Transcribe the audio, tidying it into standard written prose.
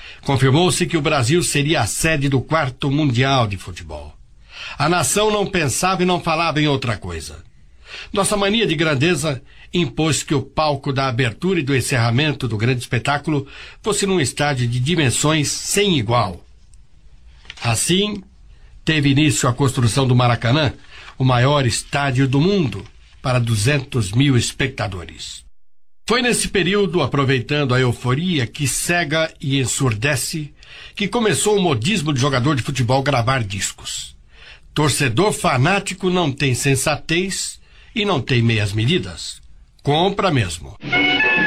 Confirmou-se que o Brasil seria a sede do 4º Mundial de Futebol. A nação não pensava e não falava em outra coisa. Nossa mania de grandeza impôs que o palco da abertura e do encerramento do grande espetáculo fosse num estádio de dimensões sem igual. Assim, teve início a construção do Maracanã, o maior estádio do mundo, para 200 mil espectadores. Foi nesse período, aproveitando a euforia que cega e ensurdece, que começou o modismo de jogador de futebol gravar discos. Torcedor fanático não tem sensatez e não tem meias medidas. Compra mesmo.